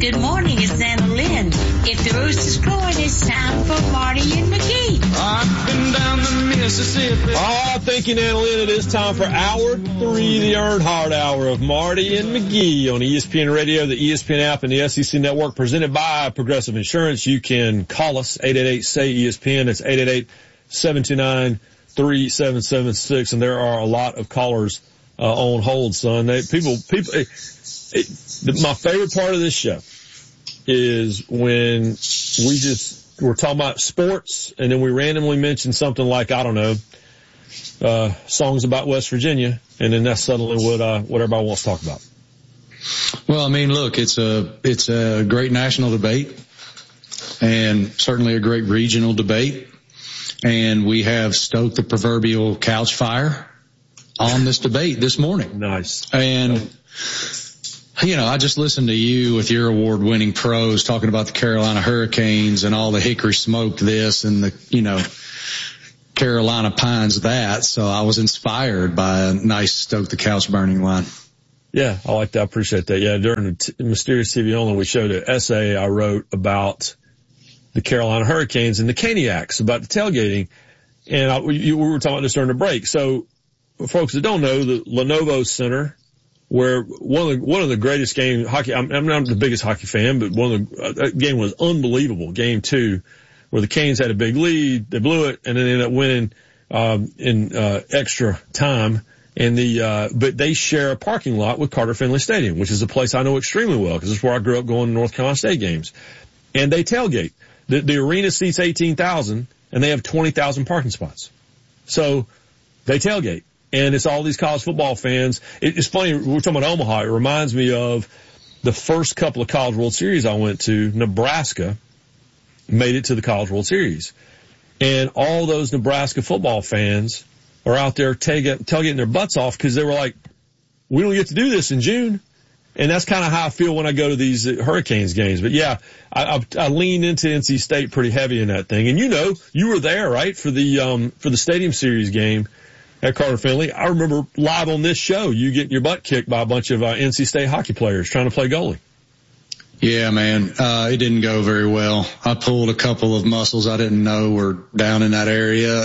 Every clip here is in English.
Good morning, it's Anna Lynn. If the rooster's crowing, it's time for Marty and McGee. I've been down the Mississippi. Thank you, Anna Lynn. It is time for Hour 3, the Earnhardt Hour of Marty and McGee on ESPN Radio, the ESPN app, and the SEC Network, presented by Progressive Insurance. You can call us, 888-SAY-ESPN. It's 888-729-3776, and there are a lot of callers on hold, son. My favorite part of this show is when we're talking about sports, and then we randomly mention something like, I don't know, songs about West Virginia, and then that's suddenly what everybody wants to talk about. Well, I mean, look, it's a great national debate, and certainly a great regional debate, and we have stoked the proverbial couch fire on this debate this morning. Nice. And you know, I just listened to you with your award-winning pros talking about the Carolina Hurricanes and all the hickory smoke this and the, you know, Carolina Pines that. So I was inspired by a nice stoke the couch burning line. Yeah, I like that. I appreciate that. Yeah, during the Mysterious TV Only, we showed an essay I wrote about the Carolina Hurricanes and the Caniacs, about the tailgating. And we were talking about this during the break. So for folks that don't know, the Lenovo Center, where one of the greatest games hockey. I'm not the biggest hockey fan, but that game was unbelievable. Game 2, where the Canes had a big lead, they blew it, and then ended up winning in extra time. And but they share a parking lot with Carter Finley Stadium, which is a place I know extremely well because it's where I grew up going to North Carolina State games. And they tailgate. The arena seats 18,000, and they have 20,000 parking spots. So they tailgate. And it's all these college football fans. It's funny, we're talking about Omaha. It reminds me of the first couple of College World Series I went to. Nebraska made it to the College World Series. And all those Nebraska football fans are out there tailgating their butts off because they were like, we don't get to do this in June. And that's kind of how I feel when I go to these Hurricanes games. But yeah, I leaned into NC State pretty heavy in that thing. And you know, you were there, right, for the Stadium Series game at Carter Finley. I remember live on this show, you getting your butt kicked by a bunch of NC State hockey players trying to play goalie. Yeah, man, it didn't go very well. I pulled a couple of muscles I didn't know were down in that area,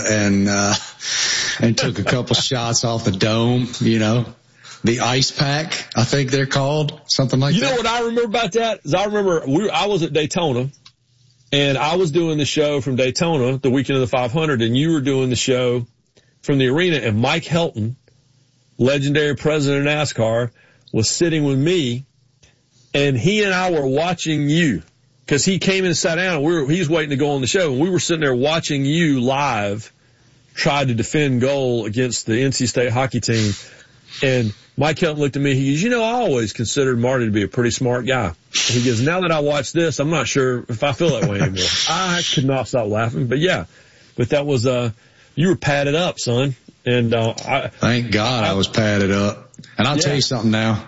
and took a couple shots off the dome. You know, the ice pack, I think they're called, something like that. You know what I remember about that is I remember I was at Daytona, and I was doing the show from Daytona the weekend of the 500, and you were doing the show from the arena, and Mike Helton, legendary president of NASCAR, was sitting with me, and he and I were watching you because he came in and sat down, and he was waiting to go on the show, and we were sitting there watching you live try to defend goal against the NC State hockey team. And Mike Helton looked at me, he goes, you know, I always considered Marty to be a pretty smart guy. He goes, now that I watch this, I'm not sure if I feel that way anymore. I could not stop laughing, but yeah, but that was, you were padded up, son. And, thank God I was padded up. And I'll tell you something now.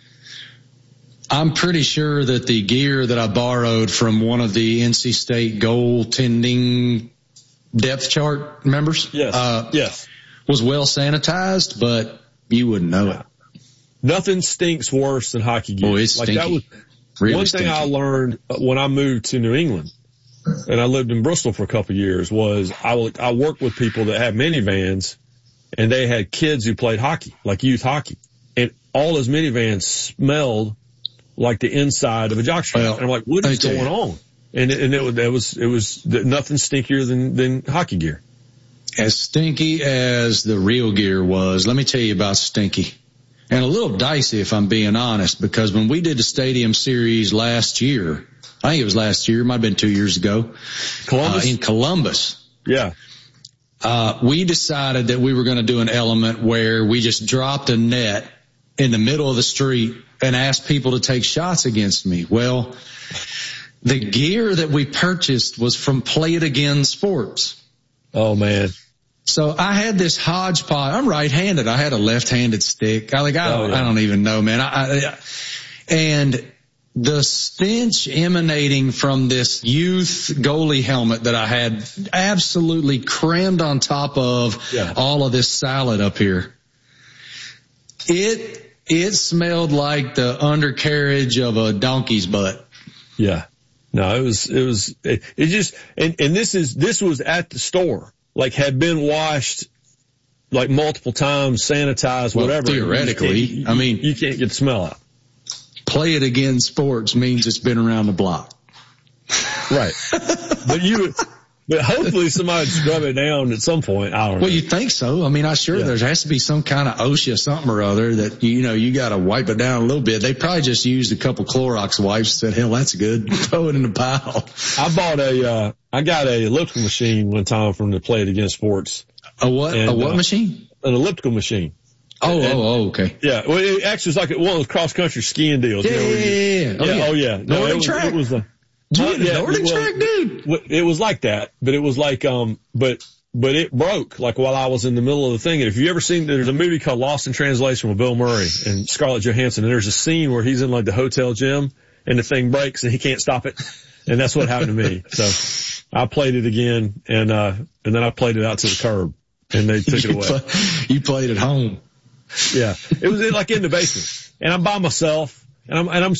I'm pretty sure that the gear that I borrowed from one of the NC State goaltending depth chart members, yes, was well sanitized, but you wouldn't know it. Nothing stinks worse than hockey gear. Oh, it's stinky. That was really one stinky. thing I learned when I moved to New England, and I lived in Bristol for a couple of years, was I worked with people that had minivans, and they had kids who played hockey, like youth hockey, and all those minivans smelled like the inside of a jockstrap. Well, and I'm like, what is going on? And it was nothing stinkier than hockey gear. As stinky as the real gear was, let me tell you about stinky. And a little dicey, if I'm being honest, because when we did the Stadium Series last year, I think it was last year, it might have been 2 years ago, in Columbus. Yeah. We decided that we were going to do an element where we just dropped a net in the middle of the street and asked people to take shots against me. Well, the gear that we purchased was from Play It Again Sports. Oh, man. So I had this hodgepodge. I'm right-handed. I had a left-handed stick. I don't even know, man. And the stench emanating from this youth goalie helmet that I had absolutely crammed on top of all of this salad up here. It smelled like the undercarriage of a donkey's butt. Yeah. No, it just, and this was at the store, like had been washed like multiple times, sanitized, whatever. Theoretically, you can't get the smell out. Play it again sports means it's been around the block. Right. But hopefully somebody would scrub it down at some point. I don't know. Well, you think so. I mean, there has to be some kind of OSHA something or other that, you got to wipe it down a little bit. They probably just used a couple Clorox wipes and said, hell, that's good. Throw it in the pile. I got a elliptical machine one time from the Play It Again Sports. A what? A what machine? An elliptical machine. Oh, okay. Yeah. Well, it actually was like one of those cross country skiing deals. Yeah. Oh, yeah. No, Nordic track. It was Nordic track, dude. It was like that, but it was like, but it broke like while I was in the middle of the thing. And if you ever seen, there's a movie called Lost in Translation with Bill Murray and Scarlett Johansson, and there's a scene where he's in like the hotel gym and the thing breaks and he can't stop it. And that's what happened to me. So I played it again and then I played it out to the curb and they took it away. You played at home. Yeah. It was like in the basement and I'm by myself and I'm